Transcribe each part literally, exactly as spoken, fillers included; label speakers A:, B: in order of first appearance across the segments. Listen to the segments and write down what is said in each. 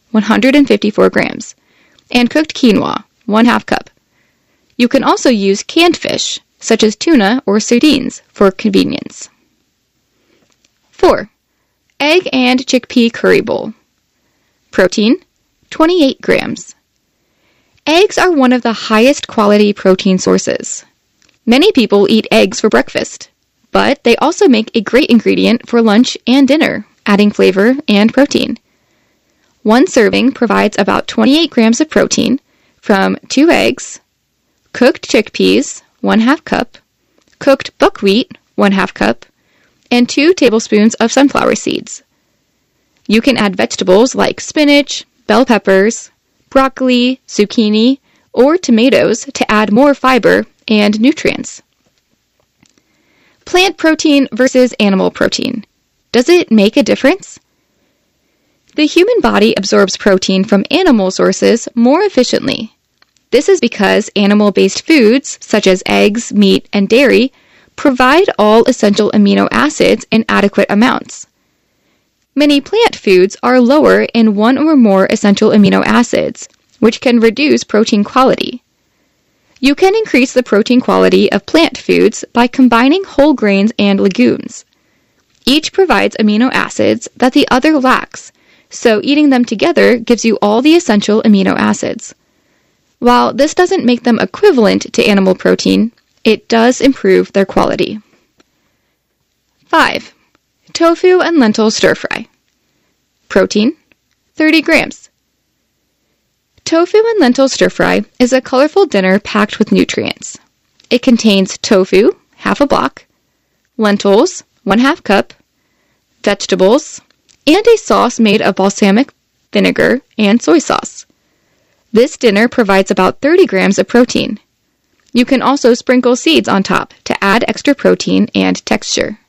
A: one hundred fifty-four grams, and cooked quinoa, one half cup. You can also use canned fish, such as tuna or sardines, for convenience. four. Egg and chickpea curry bowl. Protein, twenty-eight grams. Eggs are one of the highest quality protein sources. Many people eat eggs for breakfast, but they also make a great ingredient for lunch and dinner, adding flavor and protein. One serving provides about twenty-eight grams of protein from two eggs, cooked chickpeas, one half cup, cooked buckwheat, one half cup, and two tablespoons of sunflower seeds. You can add vegetables like spinach, bell peppers, broccoli, zucchini, or tomatoes to add more fiber and nutrients. Plant protein versus animal protein. Does it make a difference? The human body absorbs protein from animal sources more efficiently. This is because animal-based foods, such as eggs, meat, and dairy, provide all essential amino acids in adequate amounts. Many plant foods are lower in one or more essential amino acids, which can reduce protein quality. You can increase the protein quality of plant foods by combining whole grains and legumes. Each provides amino acids that the other lacks, so eating them together gives you all the essential amino acids. While this doesn't make them equivalent to animal protein, it does improve their quality. five. Tofu and lentil stir-fry. Protein, thirty grams. Tofu and lentil stir-fry is a colorful dinner packed with nutrients. It contains tofu, half a block, lentils, one half cup, vegetables, and a sauce made of balsamic vinegar and soy sauce. This dinner provides about thirty grams of protein. You can also sprinkle seeds on top to add extra protein and texture.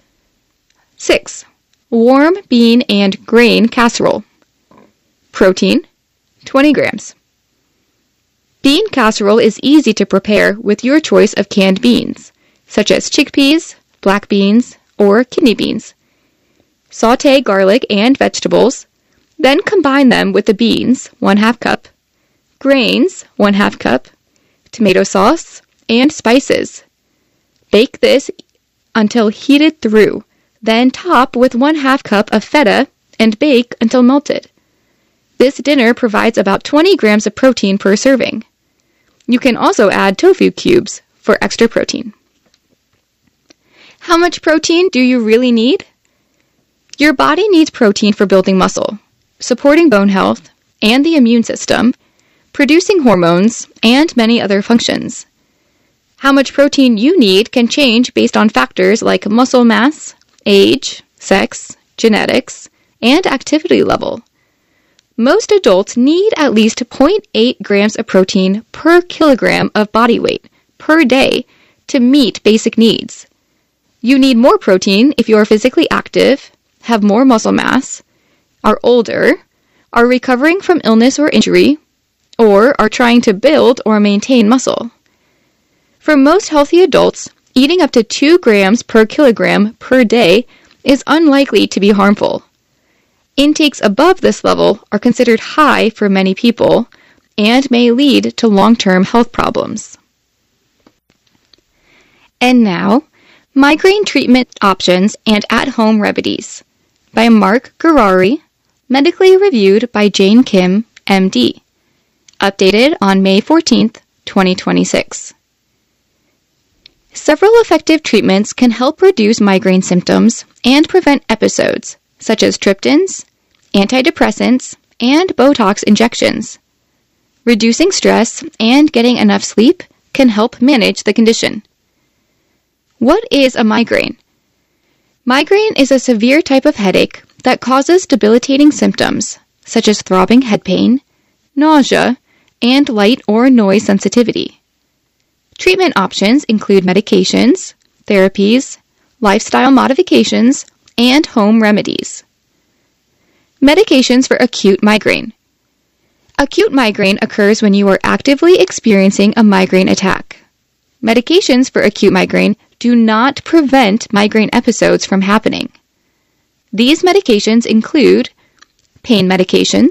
A: six. Warm bean and grain casserole. Protein, twenty grams. Bean casserole is easy to prepare with your choice of canned beans, such as chickpeas, black beans, or kidney beans. Sauté garlic and vegetables, then combine them with the beans, one half cup, grains, one half cup, tomato sauce, and spices. Bake this until heated through, then top with one half cup of feta and bake until melted. This dinner provides about twenty grams of protein per serving. You can also add tofu cubes for extra protein. How much protein do you really need? Your body needs protein for building muscle, supporting bone health and the immune system, producing hormones, and many other functions. How much protein you need can change based on factors like muscle mass, age, sex, genetics, and activity level. Most adults need at least zero point eight grams of protein per kilogram of body weight per day to meet basic needs. You need more protein if you are physically active, have more muscle mass, are older, are recovering from illness or injury, or are trying to build or maintain muscle. For most healthy adults, eating up to two grams per kilogram per day is unlikely to be harmful. Intakes above this level are considered high for many people and may lead to long-term health problems. And now, migraine treatment options and at-home remedies by Mark Gurari, medically reviewed by Jane Kim, M D. Updated on May fourteenth, twenty twenty-six. Several effective treatments can help reduce migraine symptoms and prevent episodes, such as triptans, antidepressants, and Botox injections. Reducing stress and getting enough sleep can help manage the condition. What is a migraine? Migraine is a severe type of headache that causes debilitating symptoms, such as throbbing head pain, nausea, and light or noise sensitivity. Treatment options include medications, therapies, lifestyle modifications, and home remedies. Medications for acute migraine. Acute migraine occurs when you are actively experiencing a migraine attack. Medications for acute migraine do not prevent migraine episodes from happening. These medications include pain medications,